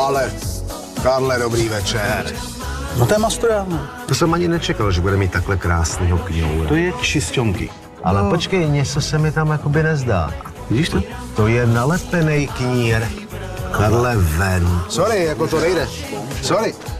Ale, Karle, dobrý večer. No to je Mastroianni. To jsem ani nečekal, že bude mít takhle krásnýho kňoura. To je čisťonky. Ale počkej, něco se mi tam jakoby nezdá. Vidíš to? To je nalepený knír. Karle, ven. Sorry, jako to nejde. Sorry.